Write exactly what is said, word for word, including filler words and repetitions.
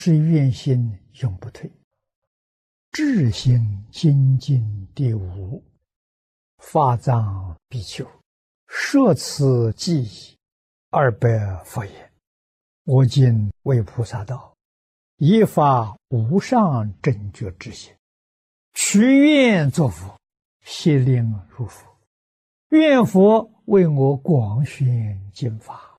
是愿心永不退。智行精进第五，法藏比丘，摄此记忆二百佛言：我今为菩萨道，以发无上正觉之心，许愿作佛，悉令入佛。愿佛为我广宣经法，